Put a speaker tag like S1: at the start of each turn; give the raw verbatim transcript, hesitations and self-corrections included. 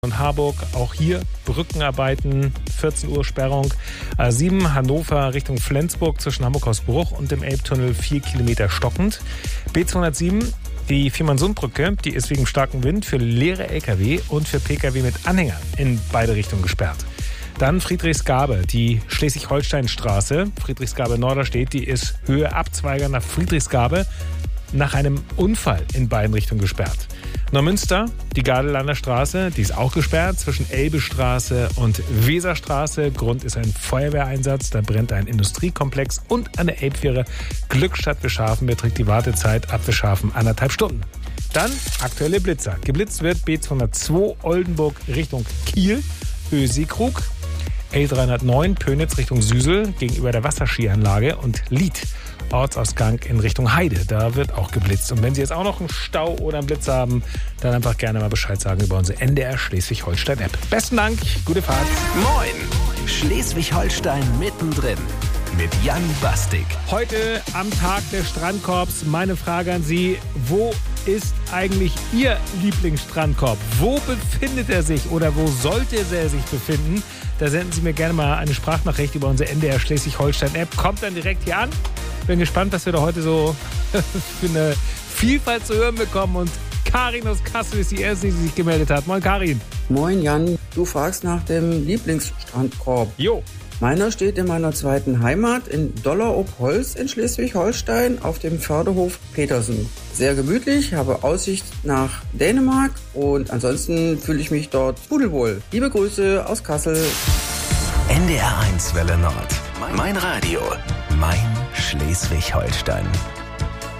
S1: Und Harburg, auch hier Brückenarbeiten, vierzehn Uhr Sperrung. A sieben Hannover Richtung Flensburg zwischen Hamburg-Hausbruch und dem Elbtunnel vier Kilometer stockend. B zweihundertsieben, die Viermannsundbrücke, die ist wegen starkem Wind für leere L K W und für P K W mit Anhänger in beide Richtungen gesperrt. Dann Friedrichsgabe, die Schleswig-Holstein-Straße, Friedrichsgabe-Norderstedt, die ist Höhe Abzweiger nach Friedrichsgabe nach einem Unfall in beiden Richtungen gesperrt. Neumünster, die Gardelander Straße, die ist auch gesperrt zwischen Elbestraße und Weserstraße. Grund ist ein Feuerwehreinsatz, da brennt ein Industriekomplex und an der Elbfähre Glückstadt Wischhafen beträgt die Wartezeit ab Wischhafen anderthalb Stunden. Dann aktuelle Blitzer. Geblitzt wird B zweihundertzwei Oldenburg Richtung Kiel, Höhe Seekrug, L dreihundertneun Pönitz Richtung Süsel gegenüber der Wasserskianlage und Lied. Ortsausgang in Richtung Heide, da wird auch geblitzt. Und wenn Sie jetzt auch noch einen Stau oder einen Blitz haben, dann einfach gerne mal Bescheid sagen über unsere N D R Schleswig-Holstein-App. Besten Dank, gute Fahrt.
S2: Moin, Schleswig-Holstein mittendrin mit Jan Bastik.
S1: Heute am Tag des Strandkorbs meine Frage an Sie, wo ist eigentlich Ihr Lieblingsstrandkorb? Wo befindet er sich oder wo sollte er sich befinden? Da senden Sie mir gerne mal eine Sprachnachricht über unsere N D R Schleswig-Holstein-App. Kommt dann direkt hier an. Bin gespannt, was wir da heute so für eine Vielfalt zu hören bekommen. Und Karin aus Kassel ist die erste, die sich gemeldet hat. Moin, Karin.
S3: Moin, Jan. Du fragst nach dem Lieblingsstrandkorb.
S1: Jo.
S3: Meiner steht in meiner zweiten Heimat in Dollar-ob-Holz in Schleswig-Holstein auf dem Förderhof Petersen. Sehr gemütlich, habe Aussicht nach Dänemark und ansonsten fühle ich mich dort pudelwohl. Liebe Grüße aus Kassel.
S2: N D R eins Welle Nord. Mein Radio. Mein Schleswig-Holstein.